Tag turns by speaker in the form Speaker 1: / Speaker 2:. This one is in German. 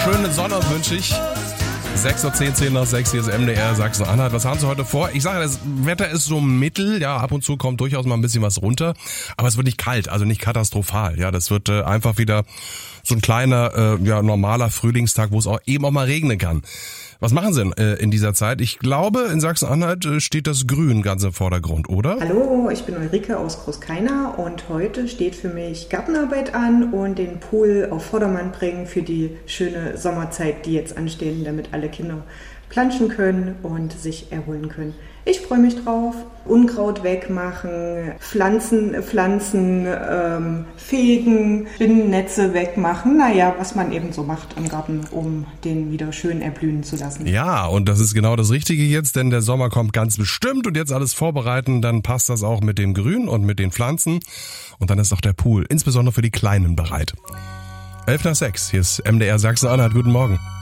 Speaker 1: schöne Sonne wünsche ich. 6:10 Uhr, 10 nach 6, hier ist MDR Sachsen-Anhalt. Was haben Sie heute vor? Ich sage, das Wetter ist so mittel, ja, ab und zu kommt durchaus mal ein bisschen was runter, aber es wird nicht kalt, also nicht katastrophal, ja, das wird einfach wieder so ein kleiner, normaler Frühlingstag, wo es auch eben auch mal regnen kann. Was machen Sie denn in dieser Zeit? Ich glaube, in Sachsen-Anhalt steht das Grün ganz im Vordergrund, oder?
Speaker 2: Hallo, ich bin Ulrike aus Großkeina und heute steht für mich Gartenarbeit an und den Pool auf Vordermann bringen für die schöne Sommerzeit, die jetzt anstehen, damit alle Kinder planschen können und sich erholen können. Ich freue mich drauf. Unkraut wegmachen, Pflanzen, fegen, Spinnennetze wegmachen. Naja, was man eben so macht im Garten, um den wieder schön erblühen zu lassen.
Speaker 1: Ja, und das ist genau das Richtige jetzt, denn der Sommer kommt ganz bestimmt und jetzt alles vorbereiten, dann passt das auch mit dem Grün und mit den Pflanzen. Und dann ist auch der Pool, insbesondere für die Kleinen, bereit. 11 nach 6, hier ist MDR Sachsen-Anhalt. Guten Morgen.